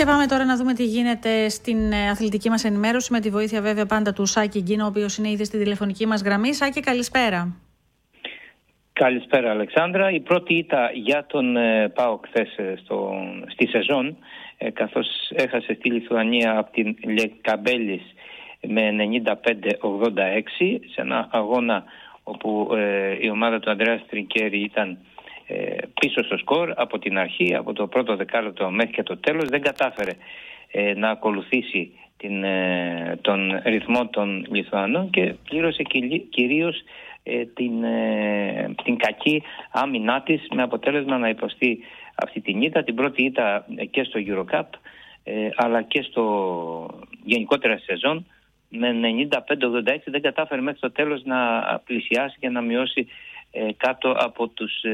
πάμε τώρα να δούμε τι γίνεται στην αθλητική μας ενημέρωση, με τη βοήθεια βέβαια πάντα του Σάκη Γκίνα, ο οποίος είναι ήδη στη τηλεφωνική μας γραμμή. Σάκη, καλησπέρα. Καλησπέρα, Αλεξάνδρα. Η πρώτη ήττα για τον ΠΑΟΚ χθες στη σεζόν, καθώς έχασε στη Λιθουανία από την Λεκαμπέλης με 95-86 σε ένα αγώνα όπου η ομάδα του Ανδρέα Τρινκέρη ήταν πίσω στο σκορ από την αρχή, από το πρώτο δεκάλεπτο μέχρι και το τέλος. Δεν κατάφερε να ακολουθήσει τον ρυθμό των Λιθουανών και πλήρωσε κυρίως την κακή άμυνά της, με αποτέλεσμα να υποστεί αυτή την ήττα, την πρώτη ήττα και στο EuroCup αλλά και στο γενικότερα σεζόν. Με 95-86 δεν κατάφερε μέχρι το τέλος να πλησιάσει και να μειώσει κάτω από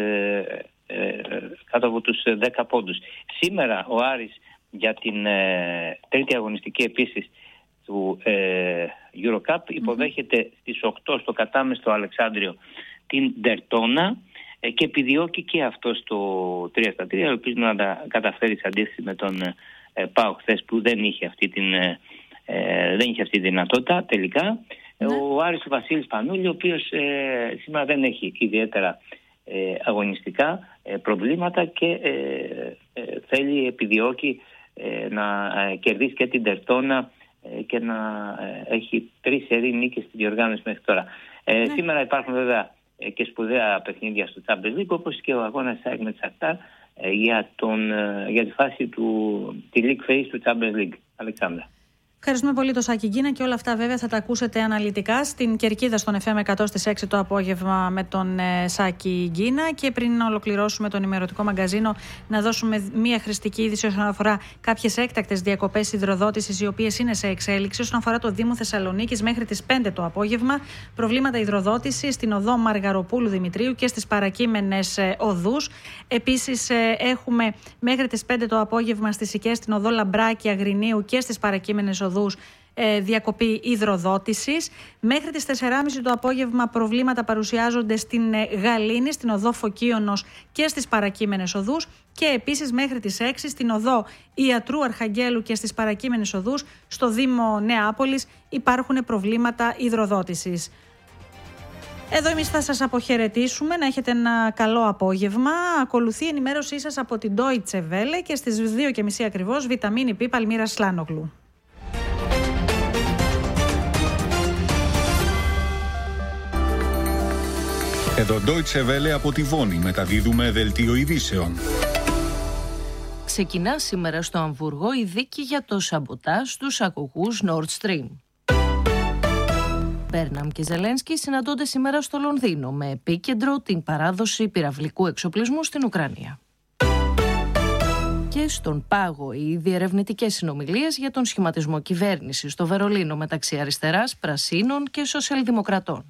τους 10 πόντους. Σήμερα ο Άρης για την τρίτη αγωνιστική επίσης του EuroCup υποδέχεται στις 8 στο κατάμεστο Αλεξάνδριο την Ντερτόνα και επιδιώκει και αυτό στο 3-3. Ελπίζω να τα καταφέρει σε αντίθεση με τον ΠΑΟΚ χθες, που δεν είχε αυτή τη δυνατότητα τελικά. Ο Άρης του Βασίλης Πανούλη, ο οποίος σήμερα δεν έχει ιδιαίτερα αγωνιστικά προβλήματα και επιδιώκει να κερδίσει και την Ντερτόνα και να έχει 3 σερί νίκες στη διοργάνωση μέχρι τώρα. Σήμερα υπάρχουν βέβαια και σπουδαία παιχνίδια στο Champions League, όπως και ο αγώνας ΑΕΚ με Σαχτάρ για τη φάση τη League Phase του Champions League. Αλεξάνδρα. Ευχαριστούμε πολύ τον Σάκη Γκίνα, και όλα αυτά βέβαια θα τα ακούσετε αναλυτικά στην Κερκίδα στον FM 100 στις 6 το απόγευμα με τον Σάκη Γκίνα. Και πριν να ολοκληρώσουμε το ενημερωτικό μαγκαζίνο, να δώσουμε μια χρηστική είδηση όσον αφορά κάποιες έκτακτες διακοπές υδροδότησης, οι οποίες είναι σε εξέλιξη. Όσον αφορά το Δήμο Θεσσαλονίκης, μέχρι τις 5 το απόγευμα προβλήματα υδροδότησης στην οδό Μαργαροπούλου Δημητρίου και στις παρακείμενες οδούς. Επίσης έχουμε μέχρι τις 5 το απόγευμα στις Οικές στην οδό Λαμπράκη Αγρινίου και στις παρακείμενες οδούς διακοπή υδροδότησης. Μέχρι τις 4.30 το απόγευμα προβλήματα παρουσιάζονται στην Γαλήνη, στην οδό Φωκίωνος και στις παρακείμενες οδούς, και επίσης μέχρι τις 6 στην οδό Ιατρού Αρχαγγέλου και στις παρακείμενες οδούς στο Δήμο Νεάπολης υπάρχουν προβλήματα υδροδότησης. Εδώ εμείς θα σας αποχαιρετήσουμε, να έχετε ένα καλό απόγευμα. Ακολουθεί η ενημέρωσή σας από την Deutsche Welle και στις 2.30 ακριβώς Βιταμίνη Π Παλμύρας Σλάνογλου. Εδώ Deutsche Welle από τη Βόνη, μεταδίδουμε δελτίο ειδήσεων. Ξεκινά σήμερα στο Αμβούργο η δίκη για το σαμποτάζ στους αγωγούς Nord Stream. Μπέρναμ και Ζελένσκι συναντώνται σήμερα στο Λονδίνο με επίκεντρο την παράδοση πυραυλικού εξοπλισμού στην Ουκρανία. Και στον πάγο οι διερευνητικές συνομιλίες για τον σχηματισμό κυβέρνησης στο Βερολίνο μεταξύ αριστεράς, πρασίνων και σοσιαλδημοκρατών.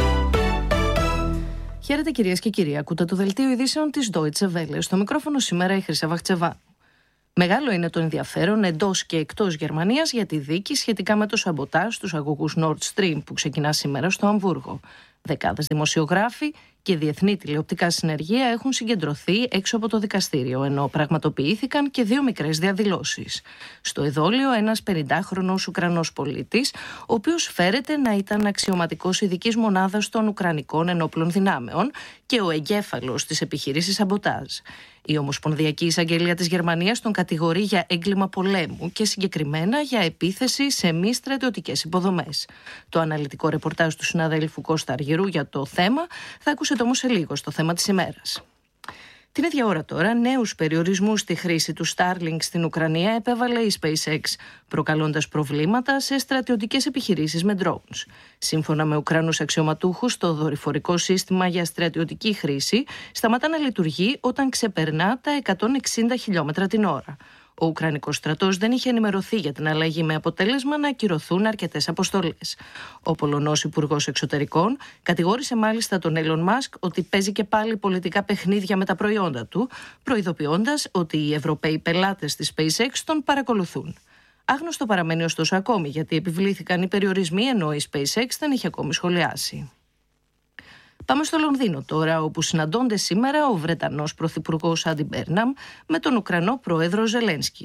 Χαίρετε κυρίες και κύριοι, ακούτε το δελτίο ειδήσεων της Deutsche Welle. Στο μικρόφωνο σήμερα η Χρυσά Βαχτσεβάνου. Μεγάλο είναι το ενδιαφέρον εντός και εκτός Γερμανίας για τη δίκη σχετικά με το σαμποτάζ στους αγωγούς Nord Stream που ξεκινά σήμερα στο Αμβούργο. Δεκάδες δημοσιογράφοι και διεθνή τηλεοπτικά συνεργεία έχουν συγκεντρωθεί έξω από το δικαστήριο, ενώ πραγματοποιήθηκαν και 2 μικρές διαδηλώσεις. Στο εδόλιο ένας 50χρονος Ουκρανός πολίτης, ο οποίος φέρεται να ήταν αξιωματικός ειδικής μονάδας των Ουκρανικών ενόπλων δυνάμεων και ο εγκέφαλος της επιχείρησης σαμποτάζ. Η Ομοσπονδιακή Εισαγγελία της Γερμανίας τον κατηγορεί για έγκλημα πολέμου και συγκεκριμένα για επίθεση σε μη στρατιωτικές υποδομές. Το αναλυτικό ρεπορτάζ του συναδέλφου Κώστα Αργυρού για το θέμα θα ακούσετε όμως σε λίγο στο θέμα της ημέρας. Την ίδια ώρα τώρα, νέους περιορισμούς στη χρήση του Starlink στην Ουκρανία επέβαλε η SpaceX, προκαλώντας προβλήματα σε στρατιωτικές επιχειρήσεις με drones. Σύμφωνα με Ουκρανούς αξιωματούχους, το δορυφορικό σύστημα για στρατιωτική χρήση σταματά να λειτουργεί όταν ξεπερνά τα 160 χιλιόμετρα την ώρα. Ο Ουκρανικός στρατός δεν είχε ενημερωθεί για την αλλαγή, με αποτέλεσμα να ακυρωθούν αρκετές αποστολές. Ο Πολωνός Υπουργός Εξωτερικών κατηγόρησε μάλιστα τον Elon Musk ότι παίζει και πάλι πολιτικά παιχνίδια με τα προϊόντα του, προειδοποιώντας ότι οι Ευρωπαίοι πελάτες της SpaceX τον παρακολουθούν. Άγνωστο παραμένει ωστόσο ακόμη γιατί επιβλήθηκαν οι περιορισμοί, ενώ η SpaceX δεν είχε ακόμη σχολιάσει. Πάμε στο Λονδίνο τώρα, όπου συναντώνται σήμερα ο Βρετανός Πρωθυπουργός Άντι Μπέρναμ με τον Ουκρανό Πρόεδρο Ζελένσκι.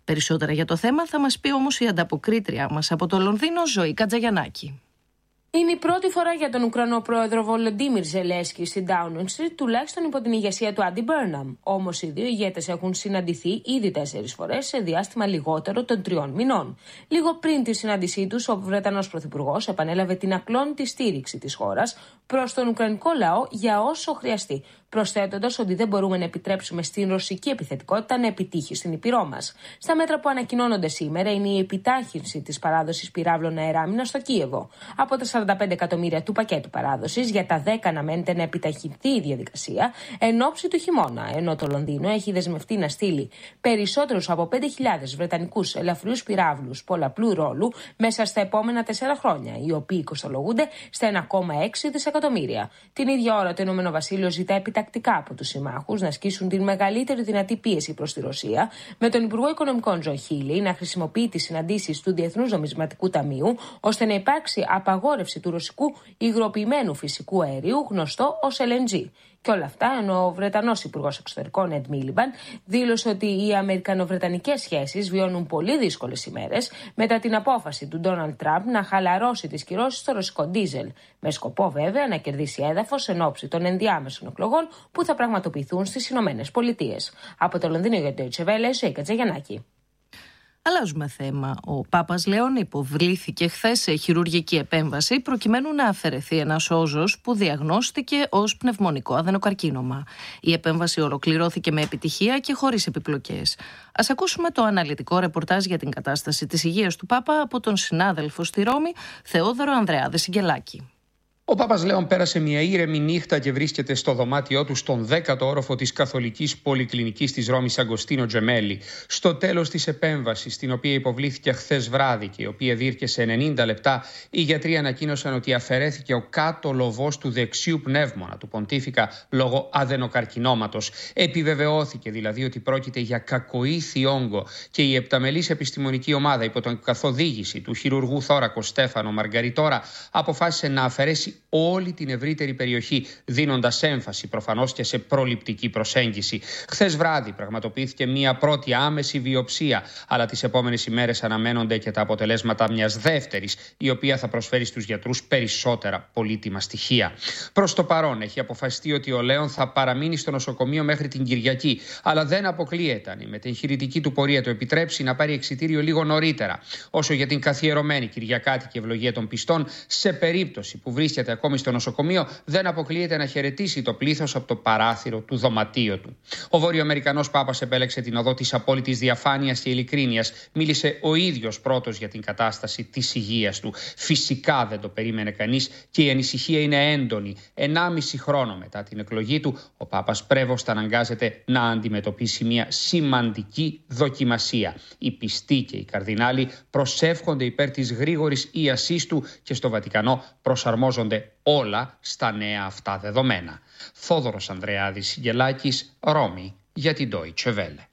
Περισσότερα για το θέμα θα μας πει όμως η ανταποκρίτρια μας από το Λονδίνο, Ζωή Κατζαγιαννάκη. Είναι η πρώτη φορά για τον Ουκρανό πρόεδρο Βολοντίμιρ Ζελένσκι στην Downing Street, τουλάχιστον υπό την ηγεσία του Άντι Μπέρναμ. Όμως οι δύο ηγέτες έχουν συναντηθεί ήδη 4 φορές σε διάστημα λιγότερο των 3 μηνών. Λίγο πριν τη συνάντησή τους, ο Βρετανός πρωθυπουργός επανέλαβε την ακλόνητη στήριξη της χώρας προς τον Ουκρανικό λαό για όσο χρειαστεί, προσθέτοντας ότι δεν μπορούμε να επιτρέψουμε στην ρωσική επιθετικότητα να επιτύχει στην ήπειρό μας. Στα μέτρα που ανακοινώνονται σήμερα είναι η επιτάχυνση της παράδοσης πυράβλων αεράμινας στο Κίεβο. Από τα 45 εκατομμύρια του πακέτου παράδοσης, για τα 10 αναμένεται να επιταχυνθεί η διαδικασία εν ώψη του χειμώνα, ενώ το Λονδίνο έχει δεσμευτεί να στείλει περισσότερους από 5.000 βρετανικούς ελαφριούς πυράβλους πολλαπλού ρόλου μέσα στα επόμενα 4 χρόνια, οι οποίοι κοστολογούνται στα 1,6 δισεκατομμύρια. Την ίδια ώρα το Ηνωμένο Βασίλειο ζητά επιτακτικά από τους συμμάχους να ασκήσουν την μεγαλύτερη δυνατή πίεση προς τη Ρωσία, με τον Υπουργό Οικονομικών Τζον Χίλι να χρησιμοποιεί τις συναντήσεις του Διεθνούς Νομισματικού Ταμείου ώστε να υπάρξει απαγόρευση του ρωσικού υγροποιημένου φυσικού αερίου, γνωστό ως LNG. Και όλα αυτά ενώ ο Βρετανός Υπουργός Εξωτερικών Εντ Μίλιμπαντ δήλωσε ότι οι αμερικανοβρετανικές σχέσεις βιώνουν πολύ δύσκολες ημέρες μετά την απόφαση του Ντόναλντ Τραμπ να χαλαρώσει τις κυρώσεις στο ρωσικό ντίζελ, με σκοπό βέβαια να κερδίσει έδαφος εν ώψη των ενδιάμεσων εκλογών που θα πραγματοποιηθούν στις Ηνωμένες Πολιτείες. Από το Λονδίνο για το Deutsche Welle, Ζωή Κατζαγιαννάκη. Αλλάζουμε θέμα. Ο Πάπας Λέων υποβλήθηκε χθες σε χειρουργική επέμβαση προκειμένου να αφαιρεθεί ένας όζος που διαγνώστηκε ως πνευμονικό αδενοκαρκίνωμα. Η επέμβαση ολοκληρώθηκε με επιτυχία και χωρίς επιπλοκές. Ας ακούσουμε το αναλυτικό ρεπορτάζ για την κατάσταση της υγείας του Πάπα από τον συνάδελφο στη Ρώμη, Θεόδωρο Ανδρεάδη Σιγκελάκη. Ο Πάπας Λέων πέρασε μια ήρεμη νύχτα και βρίσκεται στο δωμάτιό του στον 10ο όροφο της Καθολικής Πολυκλινικής της Ρώμης Αγκοστίνο Τζεμέλη. Στο τέλος της επέμβασης, την οποία υποβλήθηκε χθες βράδυ και η οποία διήρκεσε 90 λεπτά, οι γιατροί ανακοίνωσαν ότι αφαιρέθηκε ο κάτω λοβός του δεξιού πνεύμονα του ποντίφικα λόγω αδενοκαρκινώματος. Επιβεβαιώθηκε δηλαδή ότι πρόκειται για κακοήθη όγκο και η επταμελής επιστημονική ομάδα υπό την καθοδήγηση του χειρουργού θώρακο Στέφανο Μαργαριτόρα αποφάσισε να αφαιρέσει όλη την ευρύτερη περιοχή, δίνοντας έμφαση προφανώς και σε προληπτική προσέγγιση. Χθες βράδυ πραγματοποιήθηκε μία πρώτη άμεση βιοψία, αλλά τις επόμενες ημέρες αναμένονται και τα αποτελέσματα μιας δεύτερης, η οποία θα προσφέρει στους γιατρούς περισσότερα πολύτιμα στοιχεία. Προς το παρόν έχει αποφασιστεί ότι ο Λέων θα παραμείνει στο νοσοκομείο μέχρι την Κυριακή, αλλά δεν αποκλείεται αν η μετεγχειρητική του πορεία το επιτρέψει να πάρει εξιτήριο λίγο νωρίτερα. Όσο για την καθιερωμένη κυριακάτικη ευλογία των πιστών, σε περίπτωση που βρίσκεται ακόμη στο νοσοκομείο, δεν αποκλείεται να χαιρετήσει το πλήθος από το παράθυρο του δωματίου του. Ο Βόρειο-Αμερικανός Πάπας επέλεξε την οδό της απόλυτης διαφάνειας και ειλικρίνειας. Μίλησε ο ίδιος πρώτος για την κατάσταση της υγείας του. Φυσικά δεν το περίμενε κανείς και η ανησυχία είναι έντονη. 1,5 χρόνο μετά την εκλογή του, ο Πάπας πρέβως θα αναγκάζεται να αντιμετωπίσει μια σημαντική δοκιμασία. Οι πιστοί και οι καρδινάλοι προσεύχονται υπέρ της γρήγορης ίασής του και στο Βατικανό προσαρμόζονται όλα στα νέα αυτά δεδομένα. Θόδωρος Ανδρεάδης Σιγκελάκης, Ρώμη, για την Deutsche Welle.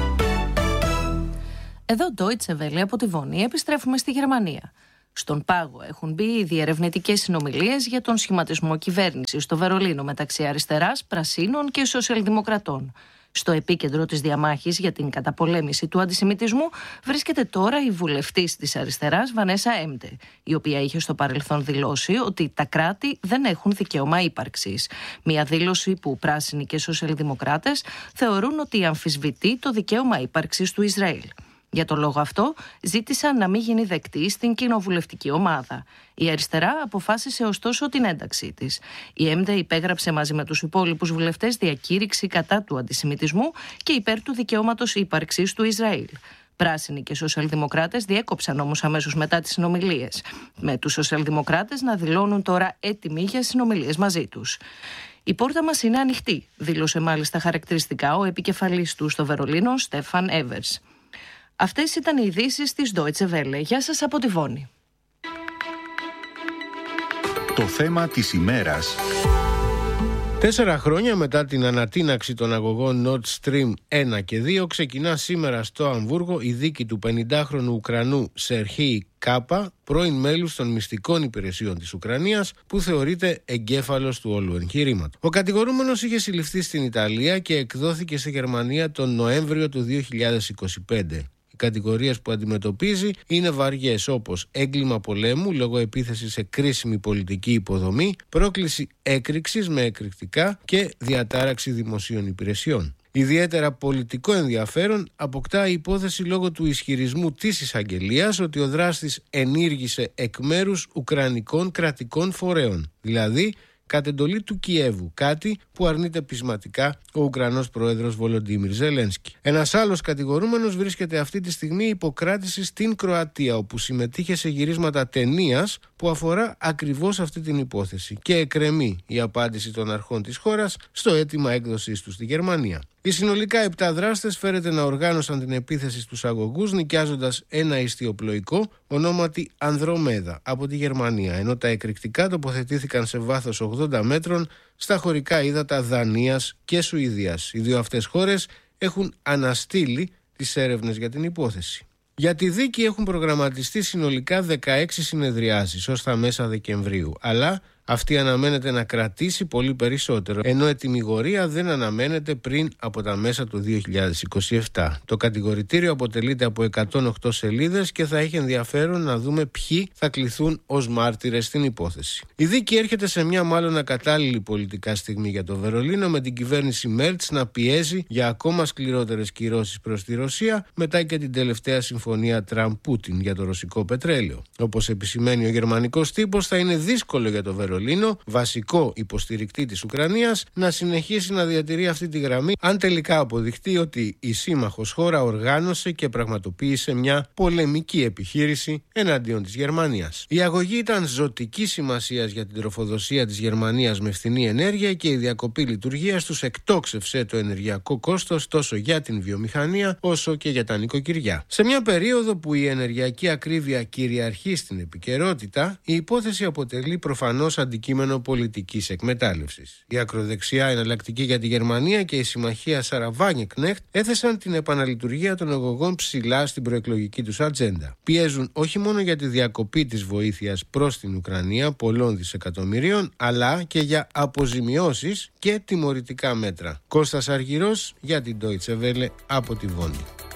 Εδώ Deutsche Welle από τη Βόνη. Επιστρέφουμε στη Γερμανία. Στον πάγο έχουν μπει οι διερευνητικές συνομιλίες για τον σχηματισμό κυβέρνησης στο Βερολίνο μεταξύ αριστεράς, πρασίνων και σοσιαλδημοκρατών. Στο επίκεντρο της διαμάχης για την καταπολέμηση του αντισημιτισμού βρίσκεται τώρα η βουλευτής της αριστεράς Βανέσα Έμπτε, η οποία είχε στο παρελθόν δηλώσει ότι τα κράτη δεν έχουν δικαίωμα ύπαρξης. Μια δήλωση που πράσινοι και σοσιαλδημοκράτες θεωρούν ότι αμφισβητεί το δικαίωμα ύπαρξης του Ισραήλ. Για τον λόγο αυτό, ζήτησαν να μην γίνει δεκτή στην κοινοβουλευτική ομάδα. Η αριστερά αποφάσισε ωστόσο την ένταξή της. Η Έμπτε υπέγραψε μαζί με τους υπόλοιπους βουλευτές διακήρυξη κατά του αντισημιτισμού και υπέρ του δικαιώματος ύπαρξης του Ισραήλ. Πράσινοι και σοσιαλδημοκράτες διέκοψαν όμως αμέσως μετά τις συνομιλίες, με τους σοσιαλδημοκράτες να δηλώνουν τώρα έτοιμοι για συνομιλίες μαζί τους. «Η πόρτα μας είναι ανοιχτή», δήλωσε μάλιστα χαρακτηριστικά ο επικεφαλής του στο Βερολίνο, Στέφαν Έβερς. Αυτές ήταν οι ειδήσεις της Deutsche Welle. Γεια σας από τη Βόνη. Το θέμα της ημέρας. 4 χρόνια μετά την ανατείναξη των αγωγών Nord Stream 1 και 2 ξεκινά σήμερα στο Αμβούργο η δίκη του 50χρονου Ουκρανού Σερχέη Κάπα, πρώην μέλους των μυστικών υπηρεσιών της Ουκρανίας, που θεωρείται εγκέφαλος του όλου εγχειρήματος. Ο κατηγορούμενος είχε συλληφθεί στην Ιταλία και εκδόθηκε σε Γερμανία τον Νοέμβριο του 2025. κατηγορίες που αντιμετωπίζει είναι βαριές, όπως έγκλημα πολέμου λόγω επίθεσης σε κρίσιμη πολιτική υποδομή, πρόκληση έκρηξης με εκρηκτικά και διατάραξη δημοσίων υπηρεσιών. Ιδιαίτερα πολιτικό ενδιαφέρον αποκτά η υπόθεση λόγω του ισχυρισμού της εισαγγελίας ότι ο δράστης ενήργησε εκ μέρους ουκρανικών κρατικών φορέων, δηλαδή κατ' εντολή του Κιέβου, κάτι που αρνείται πεισματικά ο Ουκρανός πρόεδρος Βολοντίμιρ Ζελένσκι. Ένας άλλος κατηγορούμενος βρίσκεται αυτή τη στιγμή υποκράτηση στην Κροατία, όπου συμμετείχε σε γυρίσματα ταινίας που αφορά ακριβώς αυτή την υπόθεση και εκκρεμεί η απάντηση των αρχών της χώρας στο αίτημα έκδοσής του στη Γερμανία. Οι συνολικά 7 δράστες φέρεται να οργάνωσαν την επίθεση στους αγωγούς, νοικιάζοντας ένα ιστιοπλοϊκό ονόματι Ανδρομέδα από τη Γερμανία, ενώ τα εκρηκτικά τοποθετήθηκαν σε βάθος 80 μέτρων στα χωρικά ύδατα Δανίας και Σουηδίας. Οι δύο αυτές χώρες έχουν αναστείλει τις έρευνες για την υπόθεση. Για τη δίκη έχουν προγραμματιστεί συνολικά 16 συνεδριάσεις ως τα μέσα Δεκεμβρίου, αλλά αυτή αναμένεται να κρατήσει πολύ περισσότερο, ενώ ετυμηγορία δεν αναμένεται πριν από τα μέσα του 2027. Το κατηγορητήριο αποτελείται από 108 σελίδες και θα έχει ενδιαφέρον να δούμε ποιοι θα κληθούν ως μάρτυρες στην υπόθεση. Η δίκη έρχεται σε μια μάλλον ακατάλληλη πολιτικά στιγμή για το Βερολίνο, με την κυβέρνηση Μέρτς να πιέζει για ακόμα σκληρότερες κυρώσεις προς τη Ρωσία μετά και την τελευταία συμφωνία Τραμπ-Πούτιν για το ρωσικό πετρέλαιο. Όπως επισημαίνει ο γερμανικός τύπος, θα είναι δύσκολο για το Βερολίνο, βασικό υποστηρικτή της Ουκρανίας, να συνεχίσει να διατηρεί αυτή τη γραμμή αν τελικά αποδειχτεί ότι η σύμμαχος χώρα οργάνωσε και πραγματοποίησε μια πολεμική επιχείρηση εναντίον της Γερμανίας. Η αγωγή ήταν ζωτικής σημασίας για την τροφοδοσία της Γερμανίας με φθηνή ενέργεια και η διακοπή λειτουργίας τους εκτόξευσε το ενεργειακό κόστος τόσο για την βιομηχανία όσο και για τα νοικοκυριά. Σε μια περίοδο που η ενεργειακή ακρίβεια κυριαρχεί στην επικαιρότητα, η υπόθεση αποτελεί προφανώς αντικείμενο πολιτικής εκμετάλλευσης. Η ακροδεξιά εναλλακτική για τη Γερμανία και η συμμαχία Σαραβάνιε-Κνέχτ έθεσαν την επαναλειτουργία των αγωγών ψηλά στην προεκλογική τους ατζέντα. Πιέζουν όχι μόνο για τη διακοπή της βοήθειας προς την Ουκρανία πολλών δισεκατομμυρίων, αλλά και για αποζημιώσεις και τιμωρητικά μέτρα. Κώστας Αργυρός για την Deutsche Welle από τη Βόνη.